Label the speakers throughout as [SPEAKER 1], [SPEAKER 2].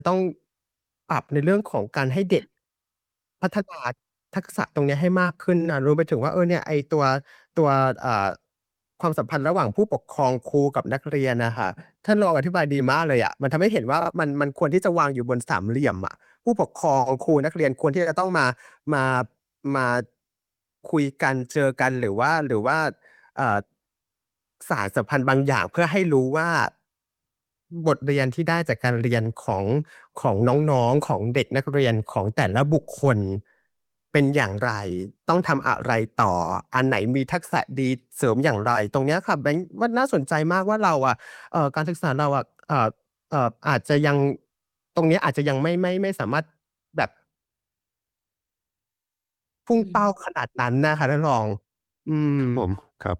[SPEAKER 1] ต้องปรับในเรื่องของการให้เด็กพัฒนาทักษะตรงเนี้ยให้มากขึ้นรวมไปถึงว่าเนี่ยไอ้ตัวอ่าความสัมพันธ์ระหว่างผู้ปกครองครูกับนักเรียนน่ะค่ะท่านรองอธิบายดีมากเลยอะมันทำให้เห็นว่ามันควรที่จะวางอยู่บนสามเหลี่ยมอะผู้ปกครองครูนักเรียนควรที่จะต้องมามาคุยกันเจอกันหรือว่าเอ่อสานสัมพันธ์บางอย่างเพื่อให้รู้ว่าบทเรียนที่ได้จากการเรียนของน้องๆของเด็กนักเรียนของแต่ละบุคคลเป็นอย่างไรต้องทำอะไรต่ออันไหนมีทักษะดีเสริมอย่างไรตรงเนี้ยค่ะแบงค์ว่าน่าสนใจมากว่าเราอะการศึกษาเราอะอาจจะยังตรงเนี้ยอาจจะยังไม่สามารถแบบพุ่ง
[SPEAKER 2] อืม
[SPEAKER 1] เป้าขนาดนั้นนะคะท่านรองอืม
[SPEAKER 2] ครับผมครับ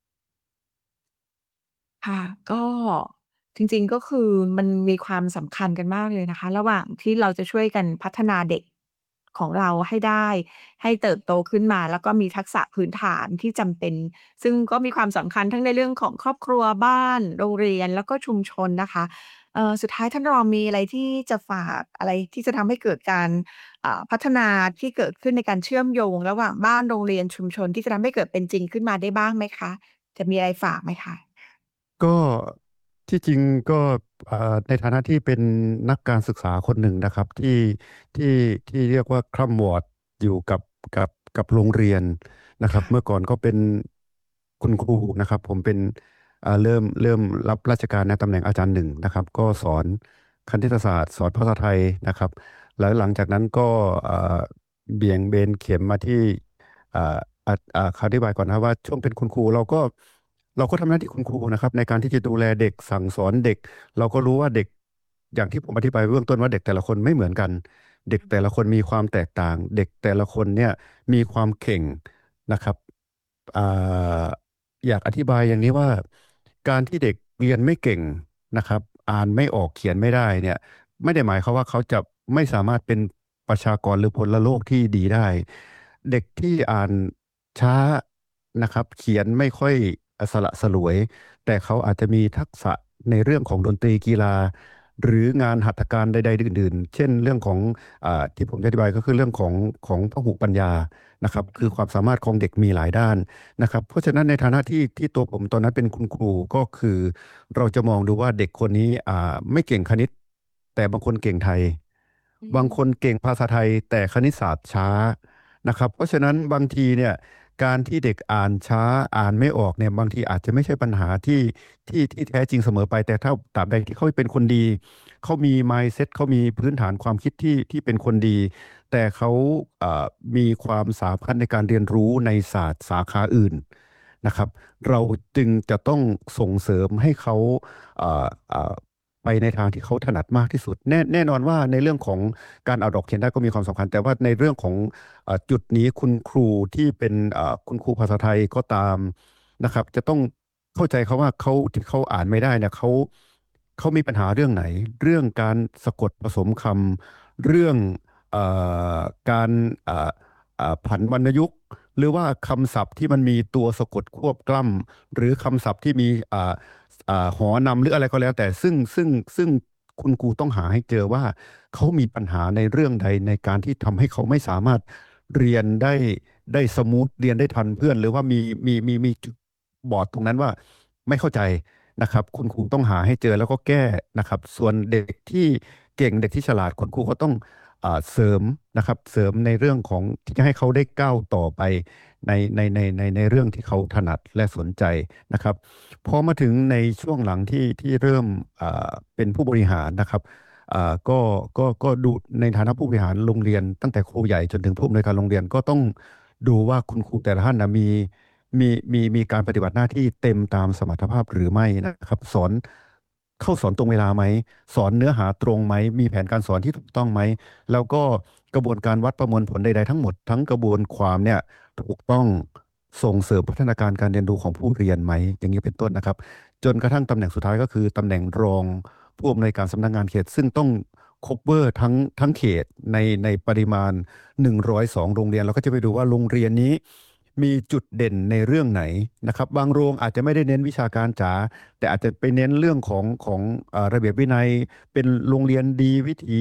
[SPEAKER 3] ค่ะก็จริงๆก็คือมันมีความสำคัญกันมากเลยนะคะระหว่างที่เราจะช่วยกันพัฒนาเด็กของเราให้ได้ให้เติบโตขึ้นมาแล้วก็มีทักษะพื้นฐานที่จำเป็นซึ่งก็มีความสำคัญทั้งในเรื่องของครอบครัวบ้านโรงเรียนแล้วก็ชุมชนนะคะสุดท้ายท่านรองมีอะไรที่จะฝากอะไรที่จะทำให้เกิดการพัฒนาที่เกิดขึ้นในการเชื่อมโยงระหว่างบ้านโรงเรียนชุมชนที่จะทำให้เกิดเป็นจริงขึ้นมาได้บ้างไหมคะจะมีอะไรฝากไหมคะ
[SPEAKER 2] ก็ที่จริงก็ในฐานะที่เป็นนักการศึกษาคนหนึ่งนะครับที่ที่เรียกว่าคร่ำวอร์ดอยู่กับกับโรงเรียนนะครับเมื่อ
[SPEAKER 3] ค่ะ
[SPEAKER 2] ก่อนก็เป็นคุณครูนะครับผมเป็นเริ่มรับราชการในตำแหน่งอาจารย์หนึ่งนะครับก็สอนคณิตศาสตร์สอนภาษาไทยนะครับแล้วหลังจากนั้นก็เอ่อเบี่ยงเบนเข็มมาที่ อ่าขออธิบายก่อนนะว่าช่วงเป็นคุณครูเราก็ทำหน้าที่คุณครูนะครับในการที่จะดูแลเด็กสั่งสอนเด็กเราก็รู้ว่าเด็กอย่างที่ผมอธิบายเบื้องต้นว่าเด็กแต่ละคนไม่เหมือนกันเด็กแต่ละคนมีความแตกต่างเด็กแต่ละคนเนี่ยมีความเก่งนะครับอ่าอยากอธิบายอย่างนี้ว่าการที่เด็กเรียนไม่เก่งนะครับอ่านไม่ออกเขียนไม่ได้เนี่ยไม่ได้หมายความว่าเขาจะไม่สามารถเป็นประชากรหรือพลโลกที่ดีได้ เด็กที่อ่านช้านะครับเขียนไม่ค่อยสละสลวยแต่เขาอาจจะมีทักษะในเรื่องของดนตรีกีฬาหรืองานหัตถการใดๆอื่นๆเช่นเรื่องของที่ผมจะอธิบายก็คือเรื่องของพหุปัญญานะครับคือความสามารถของเด็กมีหลายด้านนะครับเพราะฉะนั้นในฐานะที่ตัวผมตอนนั้นเป็นคุณครูก็คือเราจะมองดูว่าเด็กคนนี้ไม่เก่งคณิตแต่บางคนเก่งไทย
[SPEAKER 3] อื
[SPEAKER 2] บางคน
[SPEAKER 3] ม
[SPEAKER 2] เก่งภาษาไทยแต่คณิตศาสตร์ช้า นะครับเพราะฉะนั้นบางทีเนี่ยการที่เด็กอ่านช้าอ่านไม่ออกเนี่ยบางทีอาจจะไม่ใช่ปัญหาที่แท้จริงเสมอไปแต่ถ้าตราบใดที่เขาเป็นคนดีเขามี mindset เขามีพื้นฐานความคิดที่เป็นคนดีแต่เขาเอ่อมีความสามารถในการเรียนรู้ในศาสตร์สาขาอื่นนะครับเราจึงจะต้องส่งเสริมให้เขาเอ่อเอ่อไปในทางที่เขาถนัดมากที่สุดแน่นอนว่าในเรื่องของการเอาดอกเขียนได้ก็มีความสำคัญแต่ว่าในเรื่องของ จุดนี้คุณครูที่เป็นคุณครูภาษาไทยก็ตามนะครับจะต้องเข้าใจเขาว่าเขาที่เขาอ่านไม่ได้เนี่ยเขามีปัญหาเรื่องไหนเรื่องการสะกดผสมคำเรื่องเอ่การเอ่อผันวรรณยุกต์หรือว่าคำศัพท์ที่มันมีตัวสะกดควบกล้ำหรือคำศัพท์ที่มีหอนำหรืออะไรก็แล้วแต่ซึ่งคุณครูต้องหาให้เจอว่าเขามีปัญหาในเรื่องใดในการที่ทำให้เขาไม่สามารถเรียนได้สมูทเรียนได้ทันเพื่อนหรือว่ามีจุดบอดตรงนั้นว่าไม่เข้าใจนะครับคุณครูต้องหาให้เจอแล้วก็แก้นะครับส่วนเด็กที่เก่งเด็กที่ฉลาดคุณครูก็ต้องเสริมนะครับเสริมในเรื่องของที่จะให้เขาได้ก้าวต่อไปในเรื่องที่เขาถนัดและสนใจนะครับ พอมาถึงในช่วงหลังที่เริ่มเป็นผู้บริหารนะครับก็ดูในฐานะผู้บริหารโรงเรียนตั้งแต่ครูใหญ่จนถึงผู้อำนวยการโรงเรียนก็ต้องดูว่าคุณครูแต่ละท่านนะมีการปฏิบัติหน้าที่เต็มตามสมรรถภาพหรือไม่นะครับเข้าสอนตรงเวลาไหมสอนเนื้อหาตรงไหมมีแผนการสอนที่ถูกต้องไหมแล้วก็กระบวนการวัดประมวลผลใดๆทั้งหมดทั้งกระบวนความเนี่ยถูกต้องส่งเสริมพัฒนาการการเรียนรู้ของผู้เรียนไหมอย่างนี้เป็นต้นนะครับ จนกระทั่งตำแหน่งสุดท้ายก็คือตำแหน่งรองผู้อำนวยการสำนักงานเขตซึ่งต้อง cover ทั้งเขตในปริมาณ102โรงเรียนเราก็จะไปดูว่าโรงเรียนนี้มีจุดเด่นในเรื่องไหนนะครับบางโรงอาจจะไม่ได้เน้นวิชาการจ๋าแต่อาจจะไปเน้นเรื่องของระเบียบวินัยเป็นโรงเรียนดีวิถี